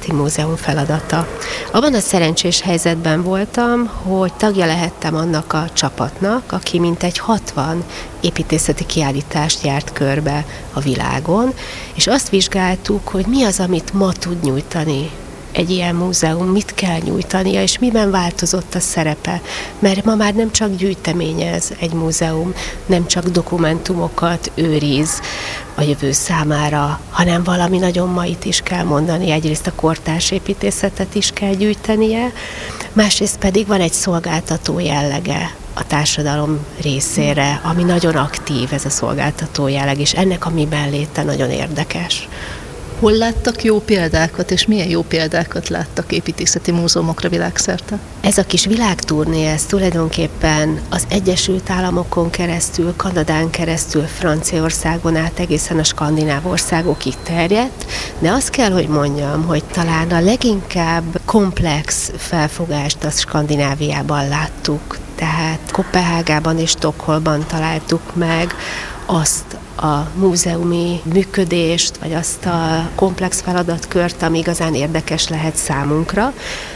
Építészeti Múzeum feladata. Abban a szerencsés helyzetben voltam, hogy tagja lehettem annak a csapatnak, aki mintegy 60 építészeti kiállítást járt körbe a világon, és azt vizsgáltuk, hogy mi az, amit ma tud nyújtani egy ilyen múzeum, mit kell nyújtania, és miben változott a szerepe. Mert ma már nem csak gyűjteményez egy múzeum, nem csak dokumentumokat őriz a jövő számára, hanem valami nagyon mait is kell mondani. Egyrészt a kortárs építészetet is kell gyűjtenie, másrészt pedig van egy szolgáltató jellege a társadalom részére, ami nagyon aktív, ez a szolgáltató jelleg, és ennek a miben léte nagyon érdekes. Hol láttak jó példákat, és milyen jó példákat láttak építészeti múzeumokra világszerte? Ez a kis világturné, ez tulajdonképpen az Egyesült Államokon keresztül, Kanadán keresztül, Franciaországon át egészen a skandináv országokig terjedt, de azt kell, hogy mondjam, hogy talán a leginkább komplex felfogást a Skandináviában láttuk. Tehát Koppenhágában és Stockholmban találtuk meg azt a múzeumi működést, vagy azt a komplex feladatkört, ami igazán érdekes lehet számunkra.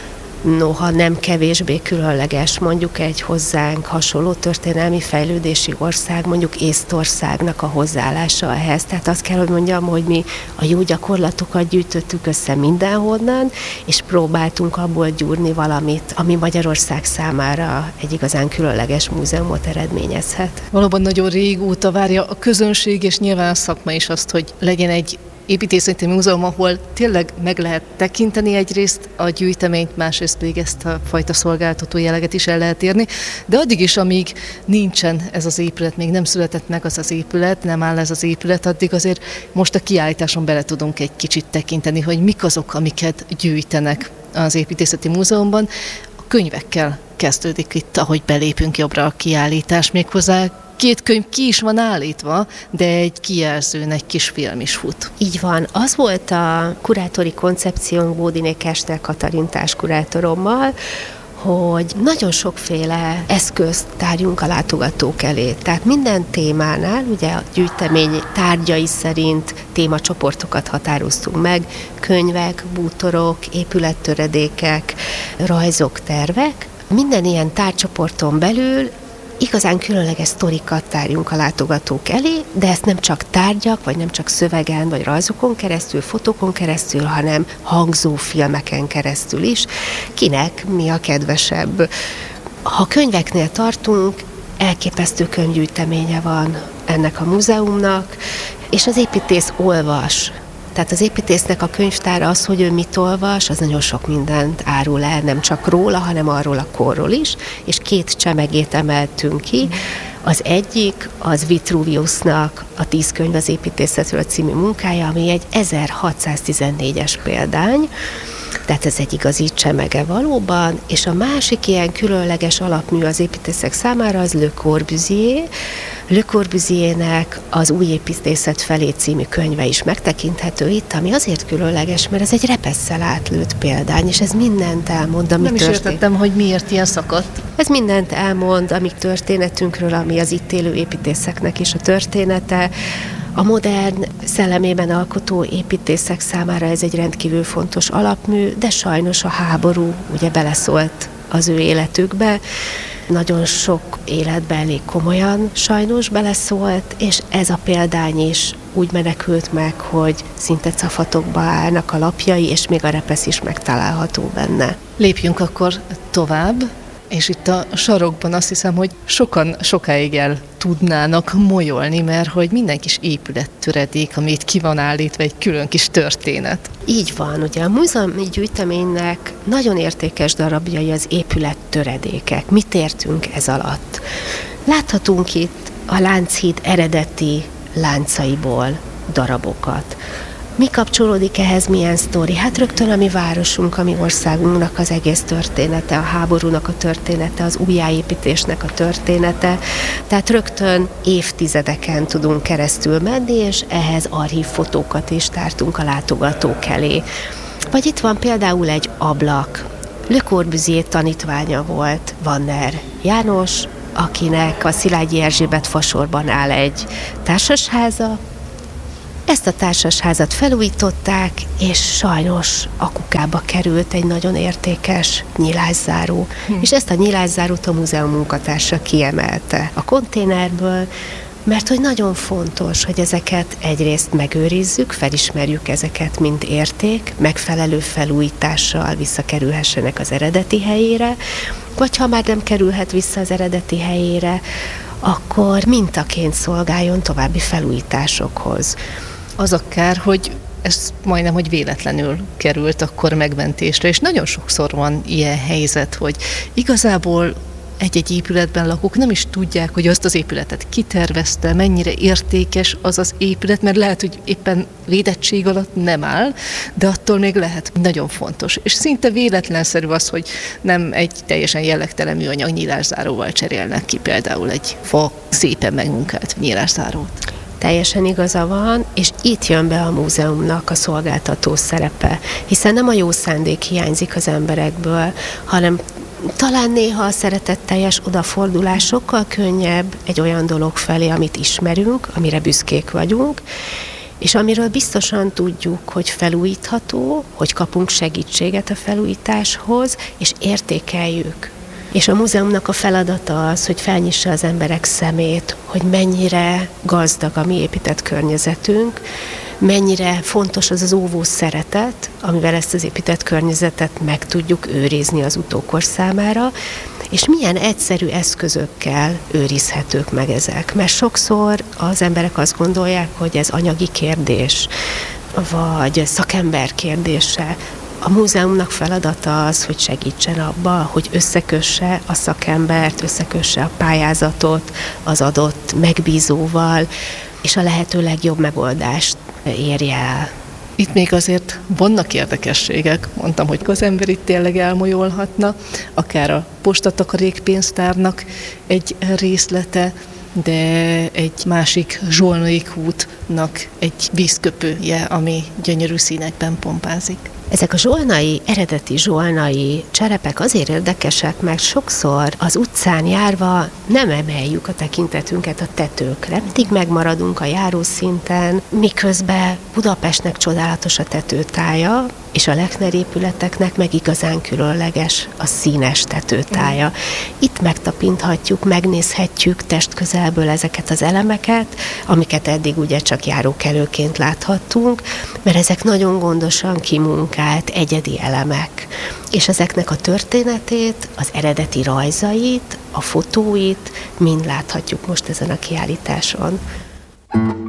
Noha nem kevésbé különleges, mondjuk egy hozzánk hasonló történelmi fejlődési ország, mondjuk Észtországnak a hozzáállása ehhez. Tehát azt kell, hogy mondjam, hogy mi a jó gyakorlatokat gyűjtöttük össze mindenhonnan, és próbáltunk abból gyúrni valamit, ami Magyarország számára egy igazán különleges múzeumot eredményezhet. Valóban nagyon régóta várja a közönség, és nyilván a szakma is azt, hogy legyen egy építészeti múzeum, ahol tényleg meg lehet tekinteni egyrészt a gyűjteményt, másrészt pedig ezt a fajta szolgáltató jelleget is el lehet érni, de addig is, amíg nincsen ez az épület, még nem született meg az az épület, nem áll ez az épület, addig azért most a kiállításon bele tudunk egy kicsit tekinteni, hogy mik azok, amiket gyűjtenek az építészeti múzeumban. A könyvekkel kezdődik itt, ahogy belépünk jobbra a kiállítás, méghozzá 2 könyv ki is van állítva, de egy kijelzőn egy kis film is fut. Így van. Az volt a kurátori koncepciónk Bódiné Kestner Katalin társkurátorommal, hogy nagyon sokféle eszközt tárjunk a látogatók elé. Tehát minden témánál, ugye a gyűjtemény tárgyai szerint témacsoportokat határoztunk meg, könyvek, bútorok, épülettöredékek, rajzok, tervek. Minden ilyen tárgycsoporton belül igazán különleges sztorikat tárjunk a látogatók elé, de ezt nem csak tárgyak, vagy nem csak szövegen, vagy rajzokon keresztül, fotókon keresztül, hanem hangzó filmeken keresztül is. Kinek mi a kedvesebb? Ha könyveknél tartunk, elképesztő könyvgyűjteménye van ennek a múzeumnak, és az építész olvas. Tehát az építésznek a könyvtára az, hogy ő mit olvas, az nagyon sok mindent árul el, nem csak róla, hanem arról a korról is, és 2 csemegét emeltünk ki. Az egyik az Vitruviusnak a 10 könyv az építészetről című munkája, ami egy 1614-es példány, tehát ez egy igazi csemege valóban, és a másik ilyen különleges alapmű az építészek számára az Le Corbusier. Le Corbusiernek az Új építészet felé című könyve is megtekinthető itt, ami azért különleges, mert ez egy repesszel átlőtt példány, és ez mindent elmond, ami történt. Nem is értettem, hogy miért ilyen szakadt. Ez mindent elmond, ami történetünkről, ami az itt élő építészeknek is a története. A modern szellemében alkotó építészek számára ez egy rendkívül fontos alapmű, de sajnos a háború ugye beleszólt az ő életükbe. Nagyon sok életbe elég komolyan sajnos beleszólt, és ez a példány is úgy menekült meg, hogy szinte cafatokba állnak a lapjai, és még a repesz is megtalálható benne. Lépjünk akkor tovább, és itt a sarokban azt hiszem, hogy sokan sokáig el tudnának molyolni, mert hogy minden kis épülettöredék, ami itt ki van állítva, egy külön kis történet. Így van, ugye a múzeumi gyűjteménynek nagyon értékes darabjai az épülettöredékek. Mit értünk ez alatt? Láthatunk itt a Lánchíd eredeti láncaiból darabokat. Mi kapcsolódik ehhez, milyen sztori? Hát rögtön a mi városunk, a mi országunknak az egész története, a háborúnak a története, az újjáépítésnek a története. Tehát rögtön évtizedeken tudunk keresztül menni, és ehhez archívfotókat is tártunk a látogatók elé. Vagy itt van például egy ablak. Le Corbusier tanítványa volt Wanner János, akinek a Szilágyi Erzsébet fasorban áll egy társasháza. Ezt a társasházat felújították, és sajnos a kukába került egy nagyon értékes nyilászáró. És ezt a nyilászárót a múzeum munkatársa kiemelte a konténerből, mert hogy nagyon fontos, hogy ezeket egyrészt megőrizzük, felismerjük ezeket, mint érték, megfelelő felújítással visszakerülhessenek az eredeti helyére, vagy ha már nem kerülhet vissza az eredeti helyére, akkor mintaként szolgáljon további felújításokhoz. Az a kár, hogy ez majdnem, hogy véletlenül került akkor megmentésre, és nagyon sokszor van ilyen helyzet, hogy igazából egy-egy épületben lakók nem is tudják, hogy azt az épületet kitervezte, mennyire értékes az az épület, mert lehet, hogy éppen védettség alatt nem áll, de attól még lehet nagyon fontos. És szinte véletlenszerű az, hogy nem egy teljesen jellegtelen műanyag nyílászáróval cserélnek ki például egy fa szépen megmunkált nyílászárót. Teljesen igaza van, és itt jön be a múzeumnak a szolgáltató szerepe, hiszen nem a jó szándék hiányzik az emberekből, hanem talán néha a szeretetteljes odafordulás sokkal könnyebb egy olyan dolog felé, amit ismerünk, amire büszkék vagyunk, és amiről biztosan tudjuk, hogy felújítható, hogy kapunk segítséget a felújításhoz, és értékeljük. És a múzeumnak a feladata az, hogy felnyissa az emberek szemét, hogy mennyire gazdag a mi épített környezetünk, mennyire fontos az az óvó szeretet, amivel ezt az épített környezetet meg tudjuk őrizni az utókor számára, és milyen egyszerű eszközökkel őrizhetők meg ezek. Mert sokszor az emberek azt gondolják, hogy ez anyagi kérdés, vagy szakember kérdése. A múzeumnak feladata az, hogy segítsen abba, hogy összekösse a szakembert, összekösse a pályázatot az adott megbízóval, és a lehető legjobb megoldást érje el. Itt még azért vannak érdekességek, mondtam, hogy az ember itt tényleg elmolyolhatna, akár a postatakarékpénztárnak egy részlete, de egy másik zsolnai kútnak egy vízköpője, ami gyönyörű színekben pompázik. Ezek a eredeti zsolnai cserepek azért érdekesek, mert sokszor az utcán járva nem emeljük a tekintetünket a tetőkre. Mindig megmaradunk a járószinten, miközben Budapestnek csodálatos a tetőtája, és a Lechner épületeknek meg igazán különleges a színes tetőtája. Itt megtapinthatjuk, megnézhetjük testközelből ezeket az elemeket, amiket eddig ugye csak járókelőként láthattunk, mert ezek nagyon gondosan kimunkált egyedi elemek. És ezeknek a történetét, az eredeti rajzait, a fotóit mind láthatjuk most ezen a kiállításon.